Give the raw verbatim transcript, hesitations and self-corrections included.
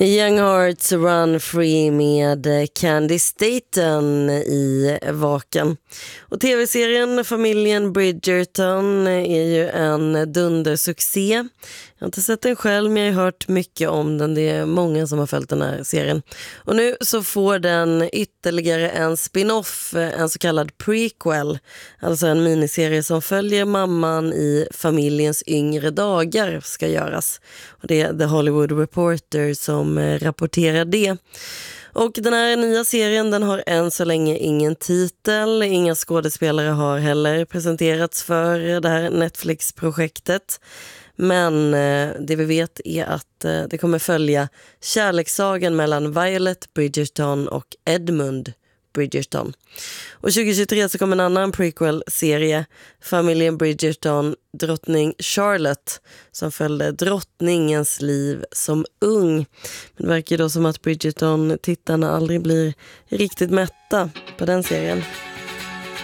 Young Hearts Run Free med Candy Staten i vaken. Och tv-serien Familjen Bridgerton är ju en dundersuccé. Jag har inte sett den själv, men jag har hört mycket om den. Det är många som har följt den här serien. Och nu så får den ytterligare en spin-off, en så kallad prequel. Alltså en miniserie som följer mamman i familjens yngre dagar ska göras. Och det är The Hollywood Reporter som rapporterar det. Och den här nya serien, den har än så länge ingen titel. Inga skådespelare har heller presenterats för det här Netflix-projektet. Men eh, det vi vet är att eh, det kommer följa kärlekssagan mellan Violet Bridgerton och Edmund Bridgerton. Och tjugohundratjugotre så kommer en annan prequel-serie, Familjen Bridgerton, drottning Charlotte, som följde drottningens liv som ung. Men det verkar då som att Bridgerton-tittarna aldrig blir riktigt mätta på den serien.